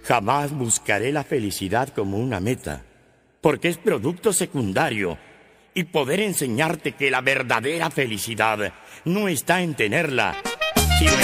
Jamás buscaré la felicidad como una meta, porque es producto secundario, y poder enseñarte que la verdadera felicidad no está en tenerla, sino en